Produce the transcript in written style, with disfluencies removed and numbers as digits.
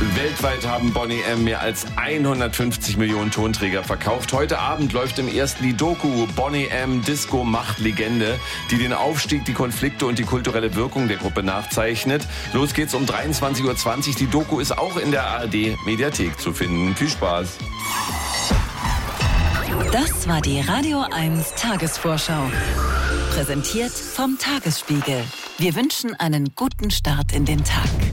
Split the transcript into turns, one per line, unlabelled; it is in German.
Weltweit haben Boney M. mehr als 150 Millionen Tonträger verkauft. Heute Abend läuft im ersten die Doku Boney M. Disco Macht Legende, die den Aufstieg, die Konflikte und die kulturelle Wirkung der Gruppe nachzeichnet. Los geht's um 23:20 Uhr. Die Doku ist auch in der ARD-Mediathek zu finden. Viel Spaß.
Das war die Radio 1 Tagesvorschau. Präsentiert vom Tagesspiegel. Wir wünschen einen guten Start in den Tag.